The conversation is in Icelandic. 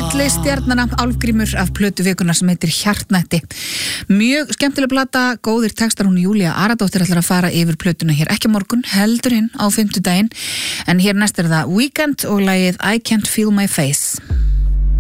milli stjarnana Álfgrímur af plötu vikunar sem heitir Hjartnætti. Mjög skemmtileg plata, góðir textar, hún Júlía Aradóttir ætlar að fara yfir plötuna hér ekki á morgun, heldur hinn á fimmtudaginn, en hér næst það Weekend og lagið I Can't Feel My Face.